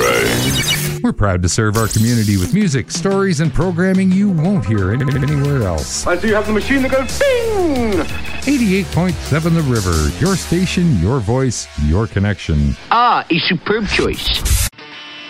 River. We're proud to serve our community with music, stories, and programming you won't hear anywhere else. I see you have the machine that goes bing! 88.7 The River, your station, your voice, your connection. Ah, a superb choice.